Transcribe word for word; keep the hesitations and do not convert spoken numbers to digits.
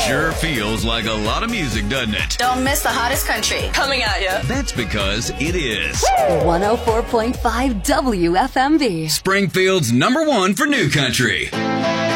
Sure feels like a lot of music, doesn't it? Don't miss the hottest country coming at you. That's because it is one oh four point five W F M B. Springfield's number one for new country.